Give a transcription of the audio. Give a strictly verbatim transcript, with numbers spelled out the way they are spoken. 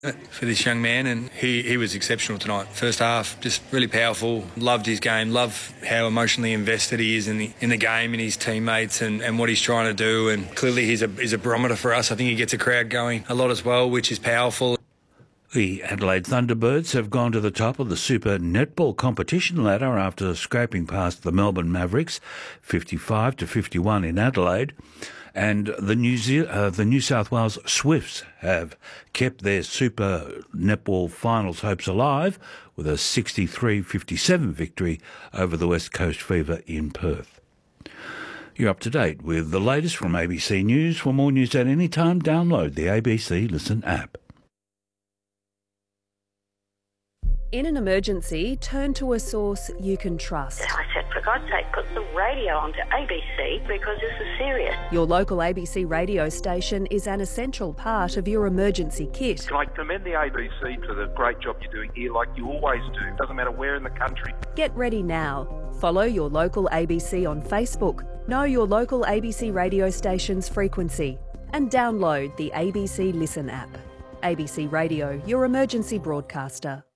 for this young man, and he, he was exceptional tonight. First half, just really powerful. Loved his game, loved how emotionally invested he is in the in the game and his teammates and, and what he's trying to do. And clearly he's a he's a barometer for us. I think he gets a crowd going a lot as well, which is powerful. The Adelaide Thunderbirds have gone to the top of the Super Netball competition ladder after scraping past the Melbourne Mavericks, fifty-five to fifty-one in Adelaide. And the New, Ze- uh, the New South Wales Swifts have kept their Super Netball finals hopes alive with a sixty-three fifty-seven victory over the West Coast Fever in Perth. You're up to date with the latest from A B C News. For more news at any time, download the A B C Listen app. In an emergency, turn to a source you can trust. I said, for God's sake, put the radio onto A B C because this is serious. Your local A B C radio station is an essential part of your emergency kit. Can I commend the A B C for the great job you're doing here, like you always do. Doesn't matter where in the country. Get ready now. Follow your local A B C on Facebook. Know your local A B C radio station's frequency. And download the A B C Listen app. A B C Radio, your emergency broadcaster.